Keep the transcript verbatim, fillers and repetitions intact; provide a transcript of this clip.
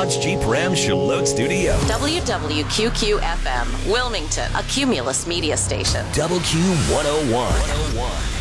Dodge Jeep Ram Charlotte Studio. W W Q Q F M, Wilmington, a Cumulus media station. Double Q one oh one.